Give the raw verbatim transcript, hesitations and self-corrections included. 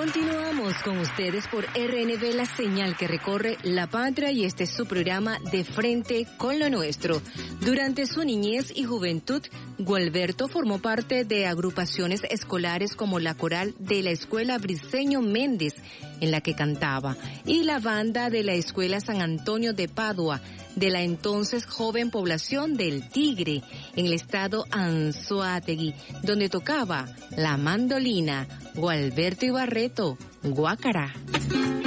Continuamos con ustedes por R N V, la señal que recorre la patria, y este es su programa De Frente con lo Nuestro. Durante su niñez y juventud, Gualberto formó parte de agrupaciones escolares como la coral de la Escuela Briceño Méndez, en la que cantaba, y la banda de la Escuela San Antonio de Padua, de la entonces joven población del Tigre, en el estado Anzoátegui, donde tocaba la mandolina. Gualberto Ibarreto, Guácara.